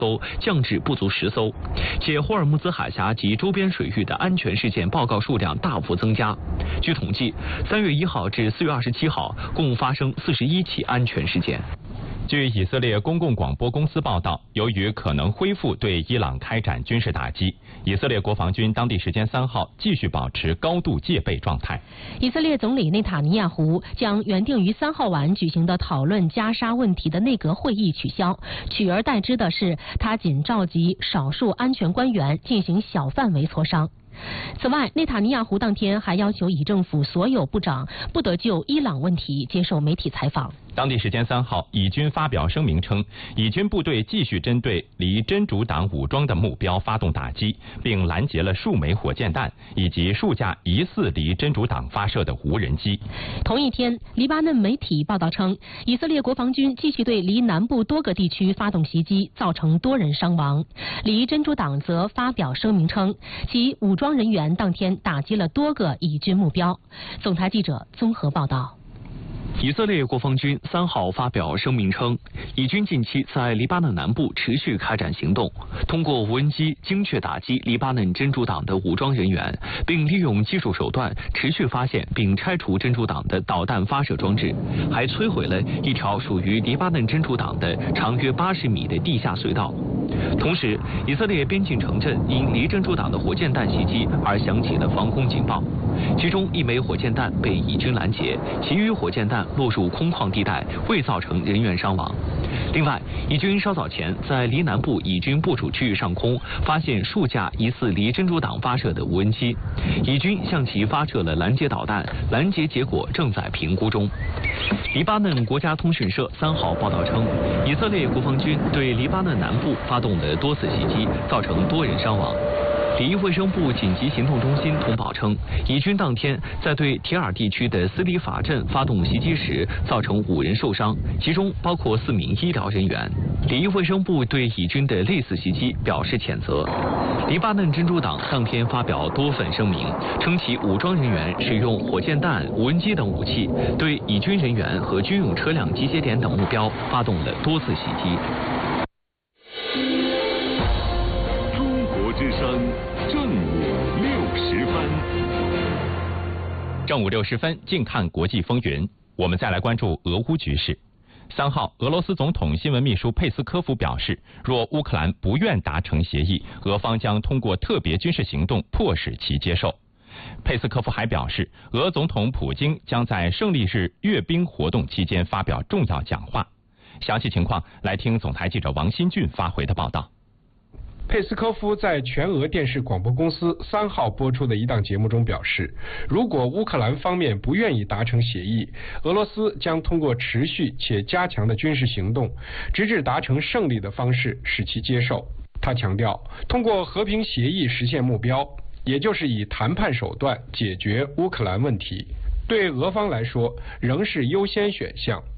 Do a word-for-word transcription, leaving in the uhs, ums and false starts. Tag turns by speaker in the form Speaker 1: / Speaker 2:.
Speaker 1: 艘降至不足十艘，且霍尔木兹海峡及周边水域的安全事件报告数量大幅增加。据统计，三月一号至四月二十七号共发生四十一起安全事件。
Speaker 2: 据以色列公共广播公司报道，由于可能恢复对伊朗开展军事打击，以色列国防军当地时间三号继续保持高度戒备状态。
Speaker 3: 以色列总理内塔尼亚胡将原定于三号晚举行的讨论加沙问题的内阁会议取消，取而代之的是他仅召集少数安全官员进行小范围磋商。此外，内塔尼亚胡当天还要求以政府所有部长不得就伊朗问题接受媒体采访。
Speaker 2: 当地时间三号，以军发表声明称，以军部队继续针对离真主党武装的目标发动打击，并拦截了数枚火箭弹以及数架疑似离真主党发射的无人机。
Speaker 3: 同一天，黎巴嫩媒体报道称，以色列国防军继续对离南部多个地区发动袭击，造成多人伤亡。离真主党则发表声明称，其武装人员当天打击了多个以军目标。总台记者综合报道。
Speaker 1: 以色列国防军三号发表声明称，以军近期在黎巴嫩南部持续开展行动，通过无人机精确打击黎巴嫩真主党的武装人员，并利用技术手段持续发现并拆除真主党的导弹发射装置，还摧毁了一条属于黎巴嫩真主党的长约八十米的地下隧道。同时，以色列边境城镇因离真主党的火箭弹袭击而响起了防空警报，其中一枚火箭弹被以军拦截，其余火箭弹落入空旷地带，未造成人员伤亡。另外，以军稍早前在离南部以军部署区域上空发现数架疑似离真主党发射的无人机，以军向其发射了拦截导弹，拦截结果正在评估中。黎巴嫩国家通讯社三号报道称，以色列国防军对黎巴嫩南部发动了多次袭击，造成多人伤亡。第卫生部紧急行动中心通报称，以军当天在对铁尔地区的斯里法镇发动袭击时，造成五人受伤，其中包括四名医疗人员。第卫生部对以军的类似袭击表示谴责。黎巴嫩真主党当天发表多份声明，称其武装人员使用火箭弹、无人机等武器，对以军人员和军用车辆集结点等目标发动了多次袭击。
Speaker 4: 中国之声正午六时分，
Speaker 2: 正午六十分，近看国际风云。我们再来关注俄乌局势。三号，俄罗斯总统新闻秘书佩斯科夫表示，若乌克兰不愿达成协议，俄方将通过特别军事行动迫使其接受。佩斯科夫还表示，俄总统普京将在胜利日阅兵活动期间发表重要讲话。详细情况，来听总台记者王新俊发回的报道。
Speaker 5: 佩斯科夫在全俄电视广播公司三号播出的一档节目中表示，如果乌克兰方面不愿意达成协议，俄罗斯将通过持续且加强的军事行动，直至达成胜利的方式使其接受。他强调，通过和平协议实现目标，也就是以谈判手段解决乌克兰问题，对俄方来说仍是优先选项。